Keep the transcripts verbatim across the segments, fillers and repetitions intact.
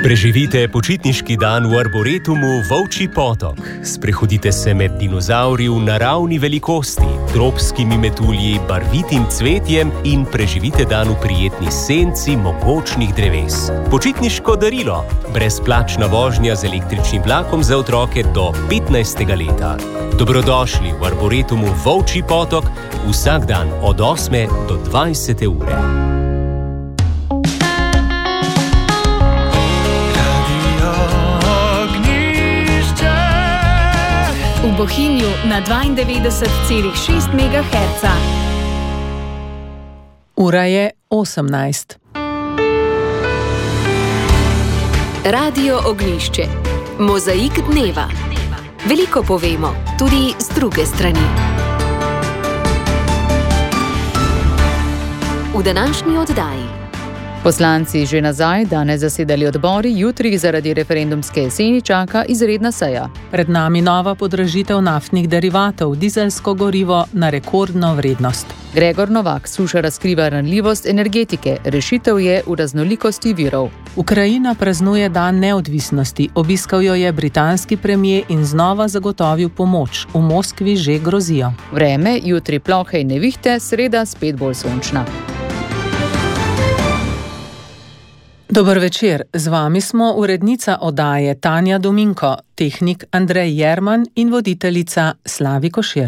Preživite počitniški dan v arboretumu Volčji potok. Sprehodite se med dinozavri v naravni velikosti, tropskimi metulji, barvitim cvetjem in preživite dan v prijetni senci mogočnih dreves. Počitniško darilo. Brezplačna vožnja z električnim vlakom za otroke do petnajstega leta. Dobrodošli v arboretumu Volčji potok vsak dan od osme do dvajsete ure. V Bohinju na dvaindevetdeset celih šest megaherca. Ura je osemnajst. Radio Ognjišče. Mozaik dneva. Veliko povemo, tudi z druge strani. V današnji oddaji. Poslanci že nazaj, danes zasedali odbori, jutri zaradi referendumske jeseni čaka izredna seja. Pred nami nova podražitev naftnih derivatov, dizelsko gorivo na rekordno vrednost. Gregor Novak skuša razkriva ranljivost energetike, rešitev je v raznolikosti virov. Ukrajina praznuje dan neodvisnosti, obiskal jo je britanski premier in znova zagotovil pomoč. V Moskvi že grozijo. Vreme, jutri plohe in nevihte, sreda spet bolj sončna. Dober večer, z vami smo urednica oddaje Tanja Dominko, tehnik Andrej Jerman in voditeljica Slavi Košir.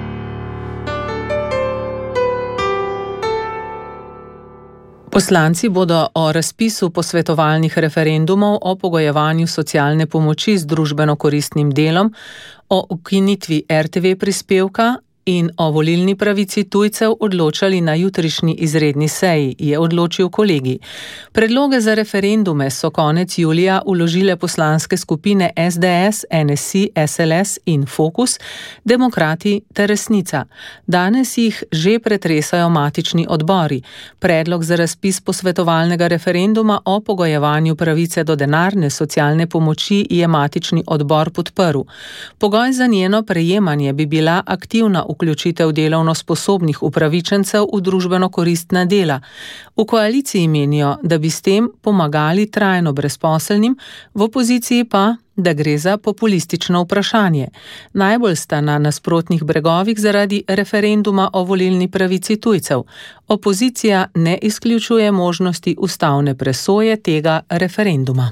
Poslanci bodo o razpisu posvetovalnih referendumov o pogojevanju socialne pomoči z družbeno-koristnim delom, o ukinitvi er te ve prispevka in o volilni pravici tujcev odločali na jutrišnji izredni seji, je odločil kolegij. Predloge za referendume so konec julija vložile poslanske skupine es de es, en es i, es el es in Fokus, Demokrati ter Resnica. Danes jih že pretresajo matični odbori. Predlog za razpis posvetovalnega referenduma o pogojevanju pravice do denarne socialne pomoči je matični odbor podprl. Pogoj za njeno prejemanje bi bila aktivna vključitev delovno sposobnih upravičencev v družbeno koristna dela. V koaliciji menijo, da bi s tem pomagali trajno brezposelnim, v opoziciji pa, da gre za populistično vprašanje. Najbolj sta na nasprotnih bregovih zaradi referenduma o volilni pravici tujcev. Opozicija ne izključuje možnosti ustavne presoje tega referenduma.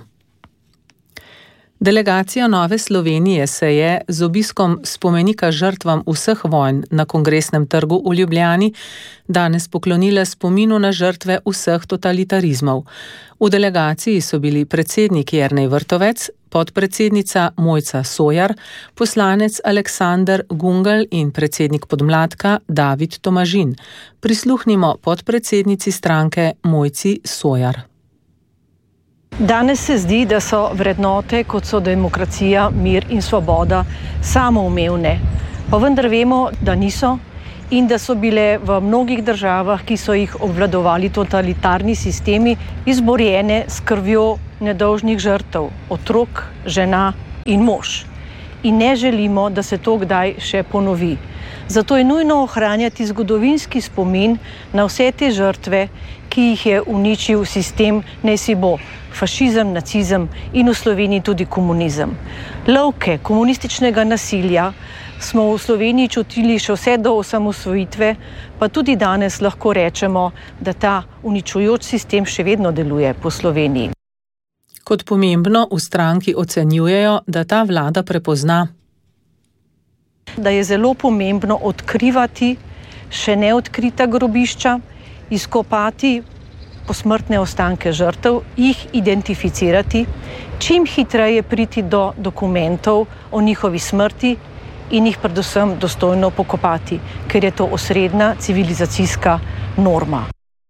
Delegacija Nove Slovenije se je z obiskom spomenika žrtvam vseh vojn na Kongresnem trgu v Ljubljani danes poklonila spominu na žrtve vseh totalitarizmov. V delegaciji so bili predsednik Jernej Vrtovec, podpredsednica Mojca Sojar, poslanec Aleksander Gungel in predsednik podmladka David Tomažin. Prisluhnimo podpredsednici stranke Mojci Sojar. Danes se zdi, da so vrednote, kot so demokracija, mir in svoboda, samoumevne. Pa vendar vemo, da niso in da so bile v mnogih državah, ki so jih obvladovali totalitarni sistemi, izborjene s krvjo nedolžnih žrtev, otrok, žena in mož. In ne želimo, da se to kdaj še ponovi. Zato je nujno ohranjati zgodovinski spomin na vse te žrtve, ki jih je uničil sistem, naj si bo fašizem, nacizem in v Sloveniji tudi komunizem. Lovke komunističnega nasilja smo v Sloveniji čutili še vse do osamosvojitve, pa tudi danes lahko rečemo, da ta uničujoč sistem še vedno deluje po Sloveniji. Kot pomembno v stranki ocenjujejo, da ta vlada prepozna, da je zelo pomembno odkrivati še neodkrita grobišča, izkopati posmrtne ostanke žrtev, jih identificirati, čim hitreje priti do dokumentov o njihovi smrti in jih predvsem dostojno pokopati, ker je to osrednja civilizacijska norma.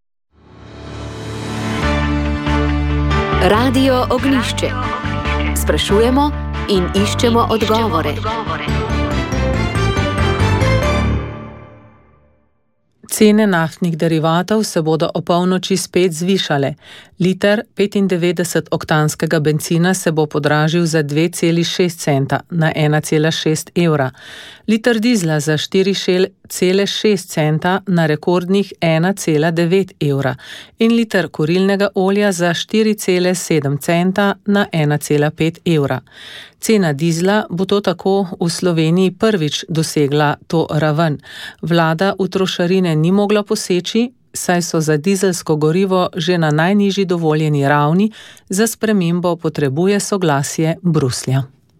Radio Ognjišče. Sprašujemo in iščemo odgovore. Cene naftnih derivatov se bodo opolnoči spet zvišale. Liter petindevetdesetoktanskega bencina se bo podražil za dve celi šest centa na ena cela šest evra. Liter dizla za štiri cele šest centa na rekordnih ena cela devet evra in liter kurilnega olja za štiri cele sedem centa na ena cela pet evra. Cena dizla bo to tako v Sloveniji prvič dosegla to raven. Vlada v trošarine ni mogla poseči, saj so za dizelsko gorivo že na najnižji dovoljeni ravni, za spremembo potrebuje soglasje Bruslja.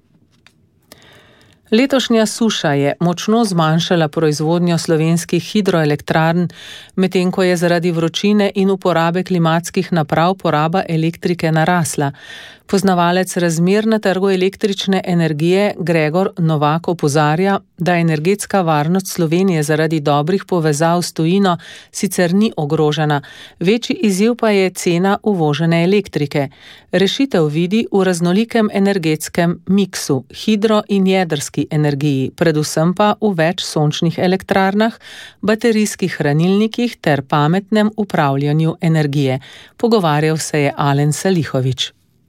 Letošnja suša je močno zmanjšala proizvodnjo slovenskih hidroelektrarn, medtem ko je zaradi vročine in uporabe klimatskih naprav poraba elektrike narasla. Poznavalec razmer na trgu električne energije Gregor Novak opozarja, da energetska varnost Slovenije zaradi dobrih povezav s tujino sicer ni ogrožena, večji izziv pa je cena uvožene elektrike. Rešitev vidi v raznolikem energetskem miksu, hidro- in jedrski energiji, predvsem pa v več sončnih elektrarnah, baterijskih hranilnikih ter pametnem upravljanju energije. Pogovarjal se je Alen Salihović.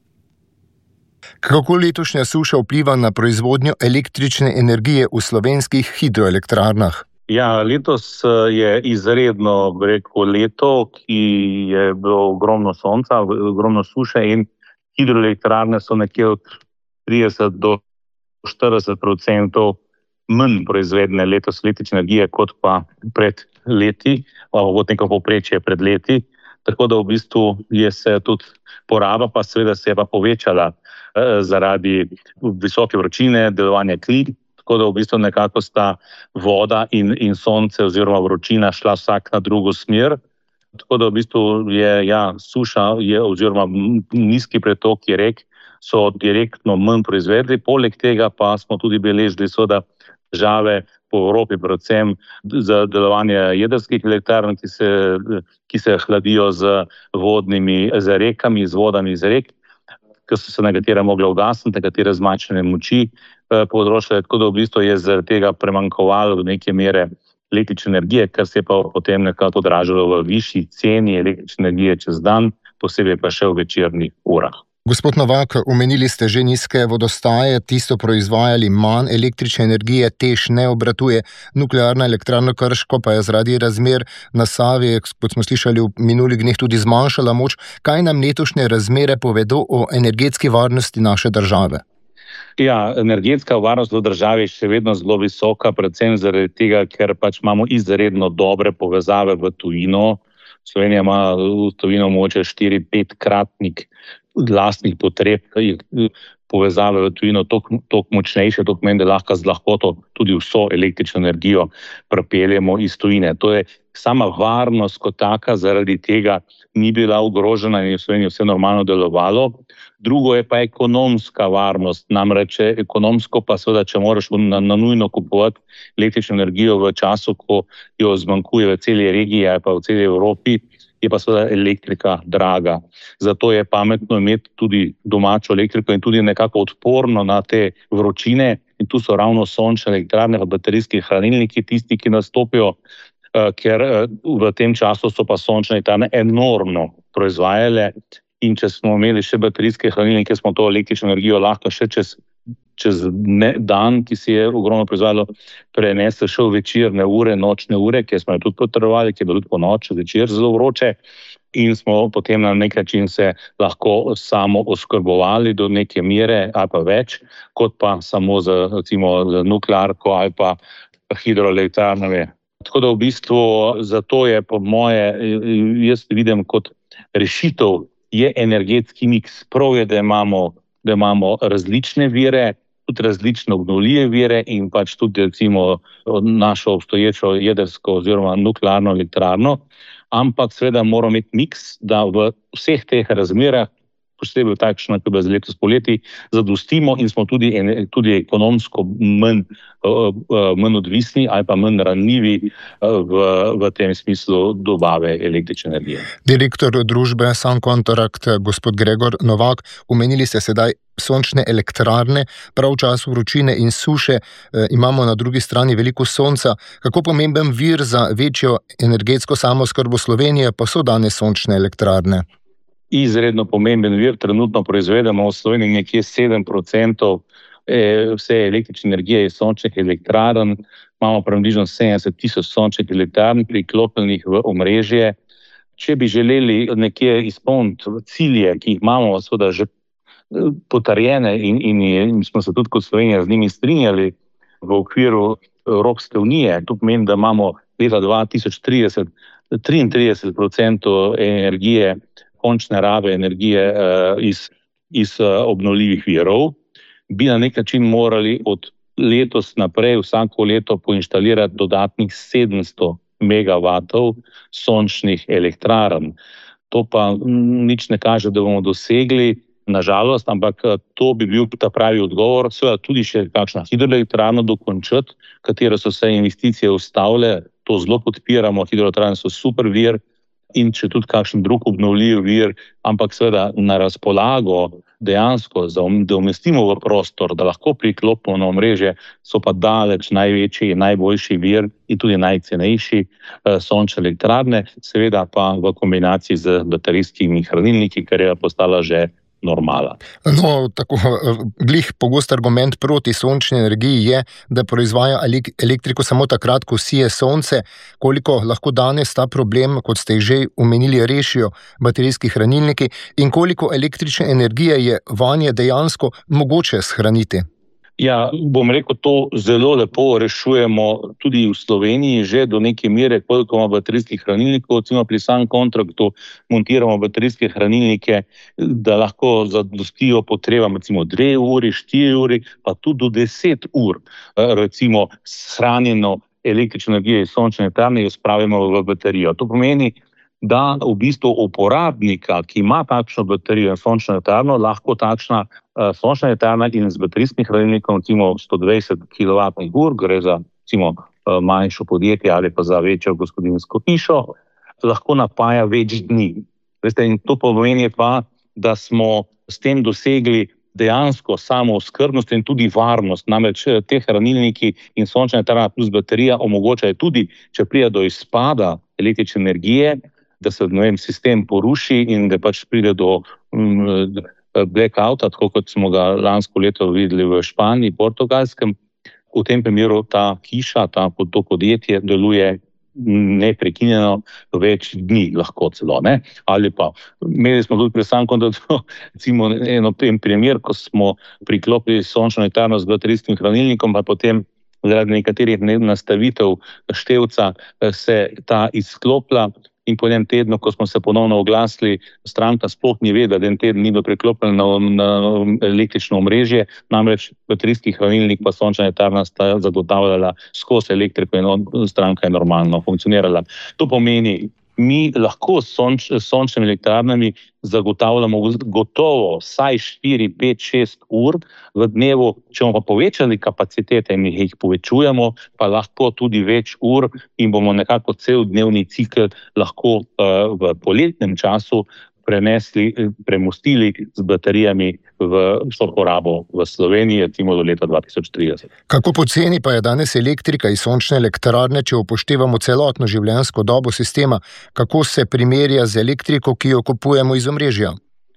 Kako letošnja suša vpliva na proizvodnjo električne energije v slovenskih hidroelektrarnah? Ja, letos je izredno, bi rekel, leto, ki je bilo ogromno sonca, ogromno suše in hidroelektrarne so nekje od trideset do štirideset procentov manj proizvedene letos električne energije kot pa pred leti, kot neko povprečje pred leti. Tako da v bistvu je se tudi poraba pa seveda se je pa povečala eh, zaradi visoke vročine, delovanja klima, tako da v bistvu nekako sta voda in, in sonce oziroma vročina šla vsak na drugo smer. Tako da v bistvu je ja, suša je, oziroma nizki pretoki rek so direktno manj proizvedli, poleg tega pa smo tudi beležili seveda težave po Evropi, predvsem za delovanje jedrskih elektrarn, ki se, ki se hladijo z vodnimi, z rekami, z vodami iz rek, ki so se nekatere mogle ugasniti, nekatere zmanjšane moči eh, povzročile, tako da v bistvu je zaradi tega premanjkovalo do neke mere električne energije, kar se je pa potem nekako odražalo v višji ceni električne energije čez dan, posebej pa še v večernih urah. Gospod Novak, omenili ste že nizke vodostaje, ti so proizvajali manj električne energije, TEŠ ne obratuje, nuklearna elektrarna Krško pa je zaradi razmer na Savi, kot smo slišali v minulih dneh, tudi zmanjšala moč. Kaj nam letošnje razmere povedo o energetski varnosti naše države? Ja, energetska varnost v državi je še vedno zelo visoka, predvsem zaradi tega, ker pač imamo izredno dobre povezave v tujino. Slovenija ima v tujino mogoče štiri pet kratnik lastnih potreb, povezave v tujino toliko močnejše, to pomeni, da lahko z lahkoto tudi vso električno energijo pripeljemo iz tujine. To je sama varnost kot taka, zaradi tega ni bila ogrožena in je v Sloveniji vse normalno delovalo. Drugo je pa ekonomska varnost, namreč ekonomsko pa seveda, če moraš na, na nujno kupovati električno energijo v času, ko jo zmanjkuje v celi regiji ali pa v celi Evropi, je pa seveda elektrika draga. Zato je pametno imeti tudi domačo elektriko in tudi nekako odporno na te vročine. In tu so ravno sončne elektrarne, pa baterijski hranilniki tisti, ki nastopijo, ker v tem času so pa sončne elektrarne enormno proizvajale. In če smo imeli še baterijske hranilnike, smo to električno energijo lahko še čez, čez ne, dan, ki si je ogromno proizvajalo, prenesli še v večerne ure, nočne ure, ki smo jo tudi potrebovali, ki je bilo tudi po noči, večer zelo vroče. In smo potem na nek način se lahko samo oskrbovali do neke mere ali pa več, kot pa samo z, recimo, z nuklearko ali pa hidroelektrarnami. Tako da v bistvu zato je po moje, jaz vidim kot rešitev, je energetski miks. Prav je, da imamo, da imamo različne vire, tudi različne obnovljive vire in pač tudi recimo našo obstoječo jedrsko oziroma nuklearno elektrarno, ampak seveda moramo imeti miks, da v vseh teh razmerah posebej takšna, kot je za letos poleti, zadostimo in smo tudi, tudi ekonomsko manj, manj odvisni ali pa manj ranljivi v, v tem smislu dobave električne energije. Direktor družbe Suncontract, gospod Gregor Novak, omenili ste sedaj sončne elektrarne, prav v času vročine in suše eh, imamo na drugi strani veliko sonca. Kako pomemben vir za večjo energetsko samooskrbo Slovenije pa so danes sončne elektrarne? Izredno pomemben vir, trenutno proizvedemo v Sloveniji nekje sedem procentov vse električne energije iz sončnih elektrarn, imamo približno sedemdeset tisoč sončnih elektrarn priklopljenih v omrežje. Če bi želeli nekje izpolniti cilje, ki jih imamo seveda že potrjene in, in, in smo se tudi kot Slovenija z njimi strinjali v okviru Evropske unije, to pomeni, da imamo leta dva tisoč trideset triintrideset procentov energije, končne rabe energije uh, iz, iz uh, obnovljivih virov, bi na nek način morali od letos naprej vsako leto poinštalirati dodatnih sedemsto megavatov sončnih elektrarn. To pa m, nič ne kaže, da bomo dosegli, nažalost, ampak to bi bil ta pravi odgovor. Seveda tudi še kakšna hidroelektrarna dokončati, katero so se investicije ustavile, to zelo podpiramo, hidroelektrarne so super vir in če tudi kakšen drug obnovljiv vir, ampak seveda na razpolago dejansko, da umestimo v prostor, da lahko priklopimo na omrežje, so pa daleč največji, najboljši vir in tudi najcenejši eh, sončne elektrarne, seveda pa v kombinaciji z baterijskimi hranilniki, kar je postala že normala. No, tako glih pogost argument proti sončni energiji je, da proizvaja elektriko samo takrat, ko sije sonce. Koliko lahko danes ta problem, kot ste že omenili, rešijo baterijski hranilniki in koliko električne energije je vanje dejansko mogoče shraniti? Ja, bom rekel, to zelo lepo rešujemo tudi v Sloveniji, že do neke mere, koliko imamo baterijskih hranilnikov, recimo pri Suncontractu montiramo baterijske hranilnike, da lahko zadostijo potrebam, recimo dve uri, štiri uri, pa tudi do deset ur, recimo shranjeno električno energijo iz sončne elektrarne jo spravimo v baterijo. To pomeni, da v bistvu uporabnika, ki ima takšno baterijo in sončno elektrarno, lahko takšna uh, sončna elektrarna in z baterijskim hranilnikom, recimo sto dvajset kilovatnih ur, gre za recimo uh, manjšo podjetje ali pa za večjo gospodinjsko hišo, lahko napaja več dni. Veste, in to pomeni pa, da smo s tem dosegli dejansko samooskrbnost in tudi varnost. Namreč te hranilniki in sončna elektrarna plus baterija omogočajo tudi, če pride do izpada električne energije, da se ne vem, sistem poruši in da pač pride do um, blackouta, tako kot smo ga lansko leto videli v Španiji, Portugalskem. V tem primeru ta hiša, ta, to podjetje deluje neprekinjeno več dni lahko celo. Ne? Ali pa imeli smo tudi pri Suncontractu recimo eno primer, ko smo priklopili sončno elektrarno z baterijskim hranilnikom, pa potem zaradi nekaterih nastavitev števca se ta izklopila. In po enem tednu, ko smo se ponovno oglasili, stranka sploh ni vedela, da en teden ni bilo priklopljeno na, na električno omrežje, namreč baterijski hranilnik pa sončna elektrarna sta zagotavljala skozi elektriko in stranka je normalno funkcionirala. To pomeni, mi lahko s sonč, sončnimi elektrarnami zagotavljamo gotovo vsaj štiri, pet, šest ur v dnevu, če bomo pa povečali kapacitete in jih povečujemo, pa lahko tudi več ur in bomo nekako cel dnevni cikel lahko uh, v poletnem času prenesli, premostili z baterijami v porabo v Sloveniji, recimo do leta dva tisoč trideset. Kako poceni pa je danes elektrika iz sončne elektrarne, če upoštevamo celotno življenjsko dobo sistema? Kako se primerja z elektriko, ki jo kupujemo iz omrežja?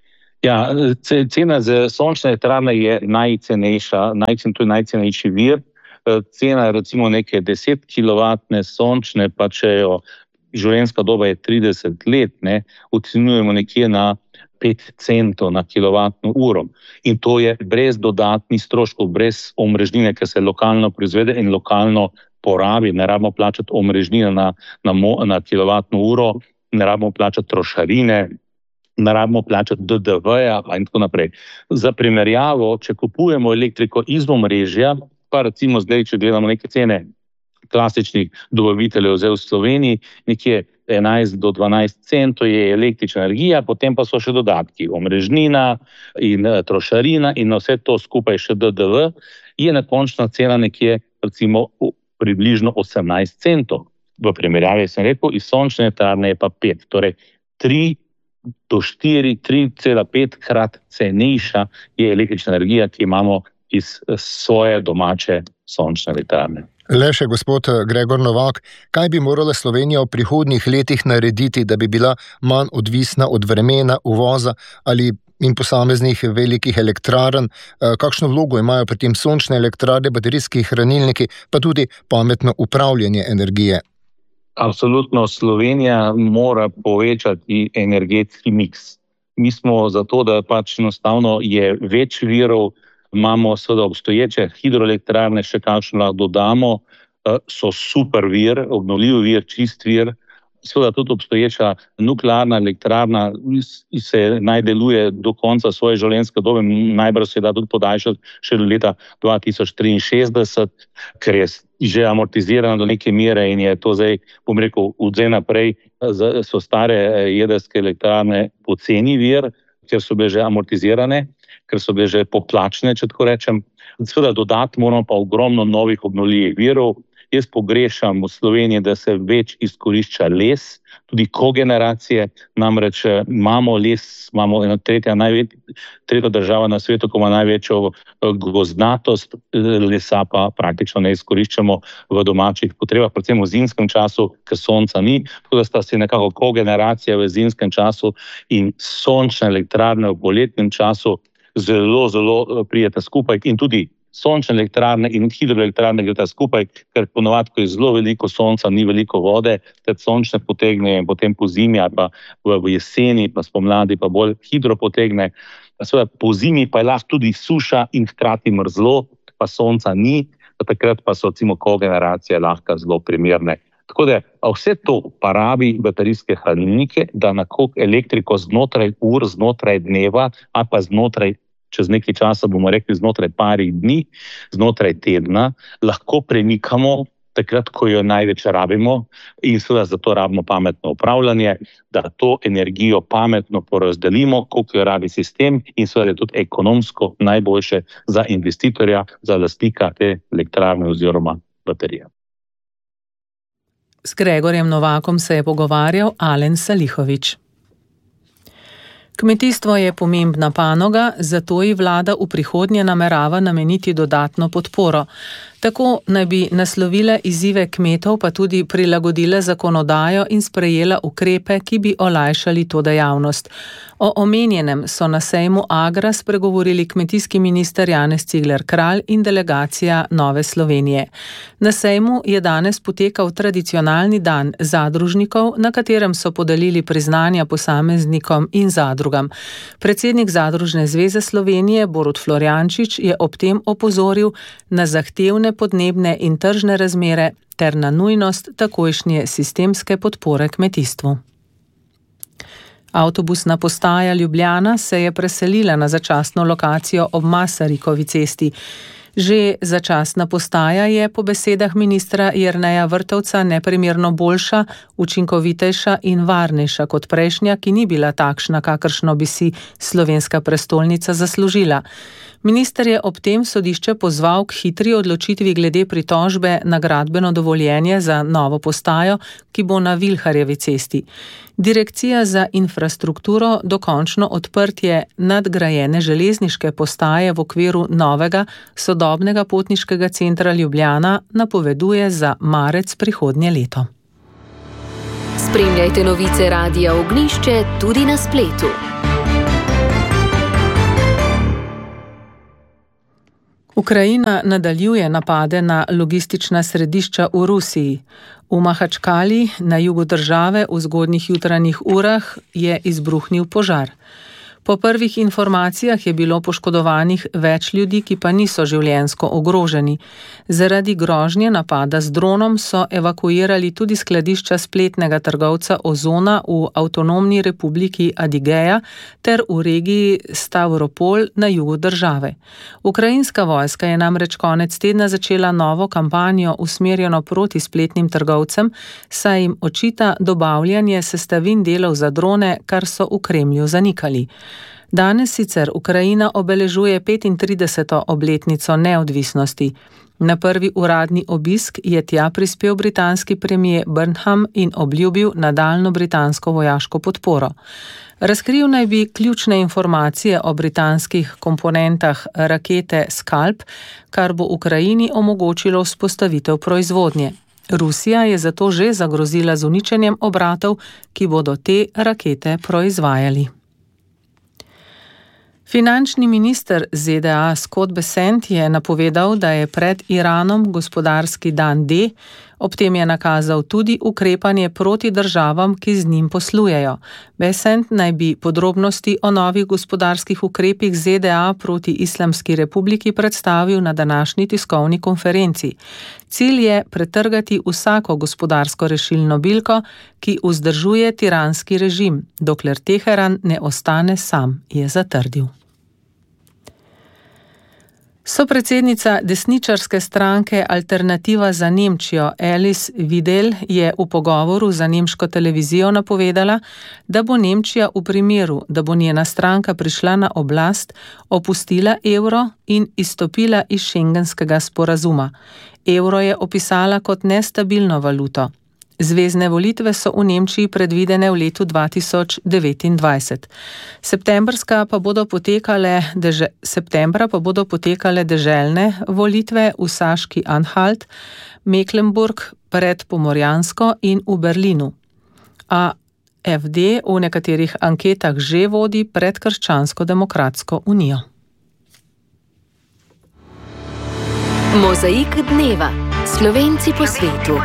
Ja, cena za sončne elektrarne je najcenejša, najcen, to je najcenejši vir. Cena recimo neke deset kilovatne sončne, pa če jo življenjska doba je trideset let, ne, ocenjujemo nekje na pet centov na kilovatno uro. In to je brez dodatnih stroškov, brez omrežnine, ki se lokalno proizvede in lokalno porabi. Ne rabimo plačati omrežnine na, na, na kilovatno uro, ne rabimo plačati trošarine, ne rabimo plačati D D V-ja in tako naprej. Za primerjavo, če kupujemo elektriko iz omrežja, pa recimo zdaj, če gledamo neke cene klasičnih dobaviteljev zdaj v Sloveniji, nekje enajst do dvanajst centov je električna energija, potem pa so še dodatki, omrežnina in trošarina in vse to skupaj še D D V, je na končna cena nekje recimo približno osemnajst centov. V primerjavi sem rekel, iz sončne elektrarne je pa pet, torej tri do štiri, tri cela pet krat cenejša je električna energija, ki imamo iz svoje domače sončne elektrarne. Le še gospod Gregor Novak, kaj bi morala Slovenija v prihodnjih letih narediti, da bi bila manj odvisna od vremena, uvoza ali in posameznih velikih elektrarn? Kakšno vlogo imajo pri tem sončne elektrarne, baterijski hranilniki, pa tudi pametno upravljanje energije? Absolutno, Slovenija mora povečati energetski miks. Mi smo zato, da pač enostavno je več virov, imamo seveda obstoječe hidroelektrarne, še kakšno lahko dodamo, so super vir, obnovljiv vir, čist vir. Seveda tudi obstoječa nuklearna elektrarna se naj deluje do konca svoje življenjske dobe, najbrž se da tudi podaljšati še do leta dva tisoč triinšestdeset, ker je že amortizirana do neke mere in je to zdaj, bom rekel, od zdaj naprej so stare jedrske elektrarne poceni vir, ker so bile že amortizirane, ker so bile že poplačne, če tako rečem. Seveda dodati moramo pa ogromno novih obnovljivih virov. Jaz pogrešam v Sloveniji, da se več izkorišča les, tudi kogeneracije, namreč imamo les, imamo eno tretja, največ, tretja država na svetu, ko ima največjo gozdnatost, lesa pa praktično ne izkoriščamo v domačih potrebah, predvsem v zimskem času, ker sonca ni, tako da sta si nekako kogeneracija v zimskem času in sončne elektrarne v poletnem času zelo, zelo prijeta skupaj in tudi sončne elektrarne in hidroelektrarne gre ta skupaj, ker ponovadi, ko je zelo veliko sonca, ni veliko vode, te sončne potegne in potem po zimi ali pa v jeseni, pa spomladi pa bolj hidro potegne. Seveda po zimi pa je lahko tudi suša in hkrati mrzlo, pa sonca ni, takrat pa so recimo kogeneracije lahko zelo primerne. Tako da vse to pa rabi baterijske hranilnike, da nekako elektriko znotraj ur, znotraj dneva ali pa znotraj čez nekaj časa, bomo rekli znotraj parih dni, znotraj tedna, lahko premikamo takrat, ko jo največ rabimo in seveda zato rabimo pametno upravljanje, da to energijo pametno porazdelimo, koliko jo rabi sistem in seveda je tudi ekonomsko najboljše za investitorja, za lastnika te elektrarne oziroma baterije. S Gregorjem Novakom se je pogovarjal Alen Salihović. Kmetijstvo je pomembna panoga, zato ji vlada v prihodnje namerava nameniti dodatno podporo. Tako naj bi naslovile izzive kmetov, pa tudi prilagodile zakonodajo in sprejela ukrepe, ki bi olajšali to dejavnost. O omenjenem so na sejmu Agra spregovorili kmetijski minister Janez Cigler Kralj in delegacija Nove Slovenije. Na sejmu je danes potekal tradicionalni dan zadružnikov, na katerem so podelili priznanja posameznikom in zadrugam. Predsednik Zadružne zveze Slovenije Borut Florjančič je ob tem opozoril na zahtevne podnebne in tržne razmere ter na nujnost takojšnje sistemske podpore kmetijstvu. Avtobusna postaja Ljubljana se je preselila na začasno lokacijo ob Masarikovi cesti. Že začasna postaja je po besedah ministra Jerneja Vrtovca neprimerno boljša, učinkovitejša in varnejša kot prejšnja, ki ni bila takšna, kakršno bi si slovenska prestolnica zaslužila. Minister je ob tem sodišče pozval k hitri odločitvi glede pritožbe na gradbeno dovoljenje za novo postajo, ki bo na Vilharjevi cesti. Direkcija za infrastrukturo dokončno odprtje nadgrajene železniške postaje v okviru novega sodobnega potniškega centra Ljubljana napoveduje za marec prihodnje leto. Spremljajte novice Radia Ognjišče tudi na spletu. Ukrajina nadaljuje napade na logistična središča v Rusiji. V Mahačkali, na jugu države, v zgodnjih jutranjih urah je izbruhnil požar. Po prvih informacijah je bilo poškodovanih več ljudi, ki pa niso življenjsko ogroženi. Zaradi grožnje napada z dronom so evakuirali tudi skladišča spletnega trgovca Ozona v avtonomni republiki Adigeja ter v regiji Stavropol na jugu države. Ukrajinska vojska je namreč konec tedna začela novo kampanjo usmerjeno proti spletnim trgovcem, saj jim očita dobavljanje sestavin delov za drone, kar so v Kremlju zanikali. Danes sicer Ukrajina obeležuje petintrideseto obletnico neodvisnosti. Na prvi uradni obisk je tja prispel britanski premier Burnham in obljubil nadaljnjo britansko vojaško podporo. Razkril naj bi ključne informacije o britanskih komponentah rakete Scalp, kar bo Ukrajini omogočilo vzpostavitev proizvodnje. Rusija je zato že zagrozila z uničenjem obratov, ki bodo te rakete proizvajali. Finančni minister Z D A Scott Bessent je napovedal, da je pred Iranom gospodarski dan D, ob tem je nakazal tudi ukrepanje proti državam, ki z njim poslujejo. Bessent naj bi podrobnosti o novih gospodarskih ukrepih Z D A proti Islamski republiki predstavil na današnji tiskovni konferenci. Cilj je pretrgati vsako gospodarsko rešilno bilko, ki vzdržuje tiranski režim, dokler Teheran ne ostane sam, je zatrdil. Sopredsednica desničarske stranke Alternativa za Nemčijo Alice Weidel je v pogovoru za nemško televizijo napovedala, da bo Nemčija v primeru, da bo njena stranka prišla na oblast, opustila evro in izstopila iz šengenskega sporazuma. Evro je opisala kot nestabilno valuto. Zvezne volitve so v Nemčiji predvidene v letu dva tisoč devetindvajset. Septembrska pa bodo potekale deže, septembra pa bodo potekale deželne volitve v Saški Anhalt, Mecklenburg, Predpomorjansko in v Berlinu. A F D v nekaterih anketah že vodi pred Krščansko-demokratsko unijo. Mozaik dneva. Slovenci po svetu.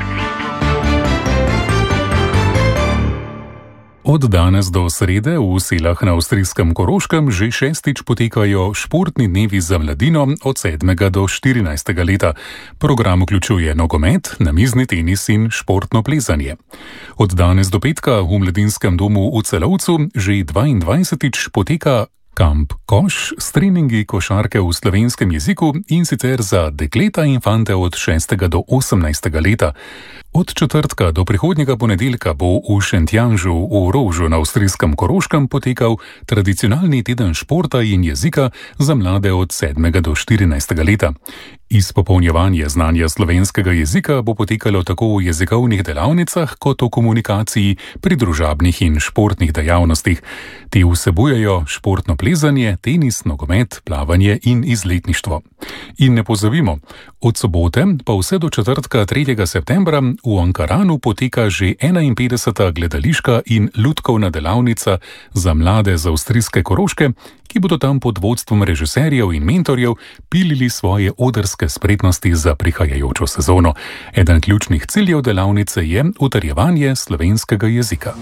Od danes do srede v Selah na avstrijskem Koroškem že šestič potekajo športni dnevi za mladino od sedmega do štirinajstega leta. Program vključuje nogomet, namizni tenis in športno plezanje. Od danes do petka v mladinskem domu v Celovcu že dvaindvajsetič poteka Kamp Koš s treningi košarke v slovenskem jeziku in sicer za dekleta in fante od šestega do osemnajstega leta. Od četrtka do prihodnjega ponedeljka bo v Šentjanžu v Rožu na avstrijskem Koroškem potekal tradicionalni teden športa in jezika za mlade od sedmega do štirinajstega leta. Izpopolnjevanje znanja slovenskega jezika bo potekalo tako v jezikovnih delavnicah kot v komunikaciji pri družabnih in športnih dejavnostih. Te vsebujejo športno plezanje, tenis, nogomet, plavanje in izletništvo. In ne pozabimo, od sobote pa vse do četrtka tretjega septembra v Ankaranu poteka že enainpetdeseta gledališka in lutkovna delavnica za mlade z avstrijske Koroške, ki bodo tam pod vodstvom režiserjev in mentorjev pilili svoje odrske spretnosti za prihajajočo sezono. Eden ključnih ciljev delavnice je utrjevanje slovenskega jezika.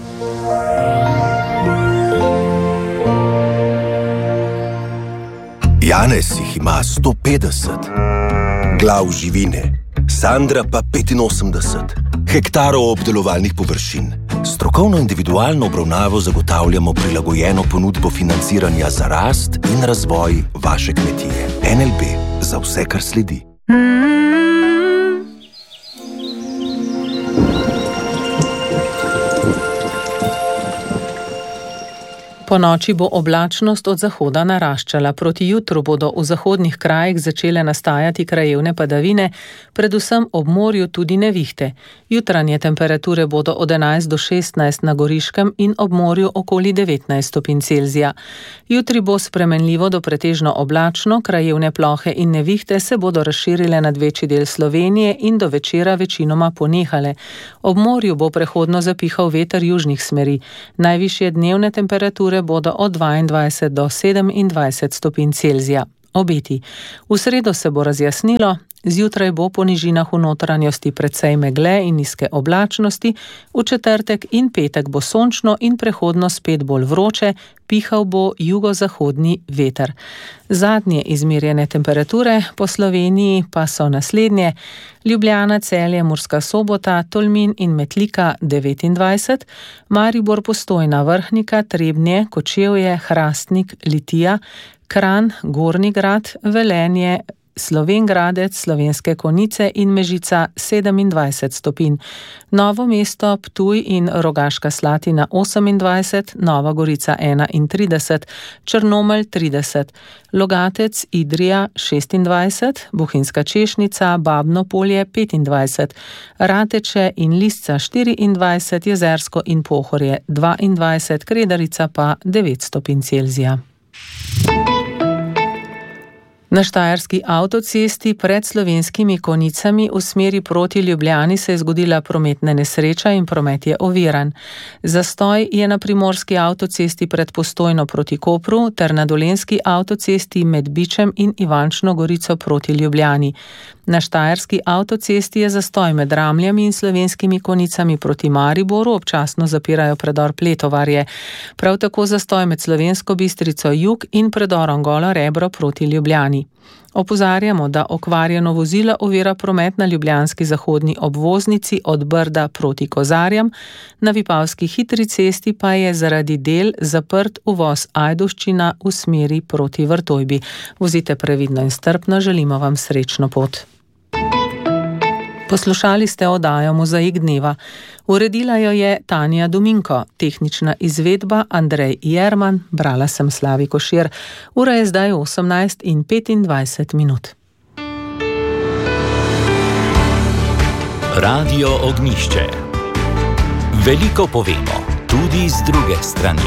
Janez jih ima sto petdeset, glav živine, Sandra pa petinosemdeset, hektarov obdelovalnih površin. Strokovno individualno obravnavo zagotavljamo prilagojeno ponudbo financiranja za rast in razvoj vaše kmetije. N L B za vse, kar sledi. Po noči bo oblačnost od zahoda naraščala. Proti jutru bodo v zahodnih krajih začele nastajati krajevne padavine, predvsem ob morju tudi nevihte. Jutranje temperature bodo od enajst do šestnajst na Goriškem in ob morju okoli devetnajst stopinj Celzija. Jutri bo spremenljivo do pretežno oblačno, krajevne plohe in nevihte se bodo razširile nad večji del Slovenije in do večera večinoma ponehale. Ob morju bo prehodno zapihal veter južnih smeri. Najvišje dnevne temperature bodo od dvaindvajset do sedemindvajset stopinj Celzija. Obeti. V sredo se bo razjasnilo, Zjutraj bo po nižinah v notranjosti precej megle in nizke oblačnosti, v četrtek in petek bo sončno in prehodno spet bolj vroče, pihal bo jugozahodni veter. Zadnje izmerjene temperature po Sloveniji pa so naslednje: Ljubljana, Celje, Murska Sobota, Tolmin in Metlika devetindvajset, Maribor, Postojna, Vrhnika, Trebnje, Kočevje, Hrastnik, Litija, Kranj, Gornji Grad, Velenje, Slovenj Gradec, Slovenske Konjice in Mežica sedemindvajset stopinj, Novo mesto, Ptuj in Rogaška Slatina osemindvajset, Nova Gorica enaintrideset, Črnomelj trideset, Logatec, Idrija šestindvajset, Bohinjska Češnica, Babno Polje petindvajset, Rateče in Lisca štiriindvajset, Jezersko in Pohorje dvaindvajset, Kredarica pa devet stopinj Celzija. Na štajerski avtocesti pred Slovenskimi Konjicami v smeri proti Ljubljani se je zgodila prometna nesreča in promet je oviran. Zastoj je na primorski avtocesti pred Postojno proti Kopru ter na dolenjski avtocesti med Bičem in Ivančno Gorico proti Ljubljani. Na štajerski avtocesti je zastoj med Ramljami in Slovenskimi Konjicami proti Mariboru, občasno zapirajo predor Pletovarje. Prav tako zastoj med Slovensko Bistrico jug in predorom Golo Rebro proti Ljubljani. Opozarjamo, da okvarjeno vozilo ovira promet na ljubljanski zahodni obvoznici od Brda proti Kozarjam, na Vipavski hitri cesti pa je zaradi del zaprt uvoz Ajdovščina v smeri proti Vrtojbi. Vozite previdno in strpno, želimo vam srečno pot. Poslušali ste oddajo Mozaik dneva. Uredila jo je Tanja Dominko, tehnična izvedba Andrej Jerman, brala sem Slavi Košir. Ura je zdaj osemnajst in petindvajset minut. Radio Ognjišče. Veliko povemo, tudi z druge strani.